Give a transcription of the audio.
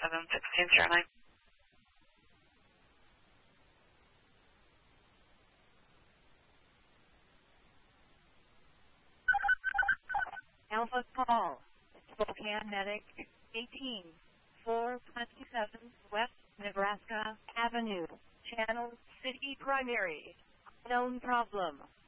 71609. Alpha Call, Spokane Medic 18-427 West Nebraska Avenue, Channel City Primary, known problem.